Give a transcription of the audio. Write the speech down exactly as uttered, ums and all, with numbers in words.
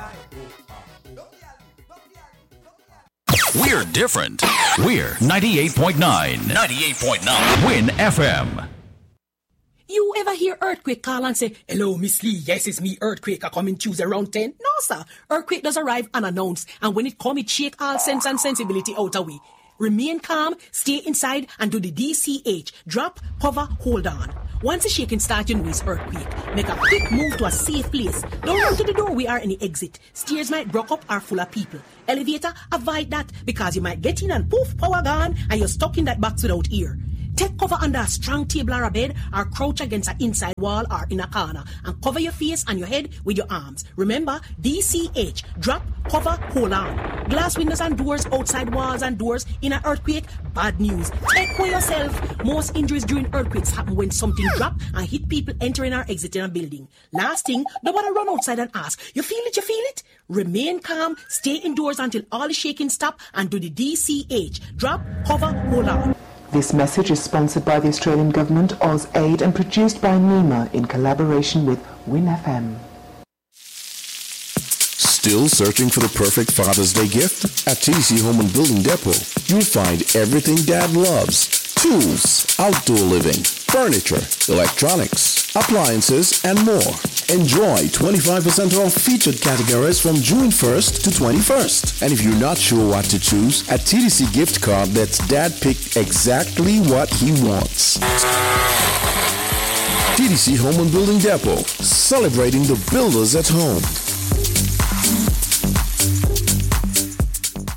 We're different. We're ninety-eight point nine. ninety-eight point nine. Win F M. You ever hear Earthquake call and say, "Hello, Miss Lee, yes, it's me, Earthquake, I come in Tuesday around ten? No, sir. Earthquake does arrive unannounced, and when it come, it shake all sense and sensibility out of we. Remain calm, stay inside, and do the D C H. Drop, cover, hold on. Once the shaking starts, you know it's earthquake. Make a quick move to a safe place. Don't run to the door, we are in the exit. Stairs might block up or full of people. Elevator, avoid that, because you might get in and poof, power gone, and you're stuck in that box without ear. Take cover under a strong table or a bed, or crouch against an inside wall or in a corner, and cover your face and your head with your arms. Remember, D C H, drop, cover, hold on. Glass windows and doors, outside walls and doors in an earthquake, bad news. Take care yourself. Most injuries during earthquakes happen when something drop and hit people entering or exiting a building. Last thing, nobody run outside and ask, you feel it, you feel it? Remain calm, stay indoors until all the shaking stop, and do the D C H, drop, cover, hold on. This message is sponsored by the Australian Government, AusAid, and produced by NEMA in collaboration with Win F M. Still searching for the perfect Father's Day gift? At T D C Home and Building Depot, you'll find everything Dad loves. Tools, outdoor living, furniture, electronics, appliances, and more. Enjoy twenty-five percent off featured categories from June first to twenty-first. And if you're not sure what to choose, a T D C gift card lets Dad pick exactly what he wants. T D C Home and Building Depot, celebrating the builders at home.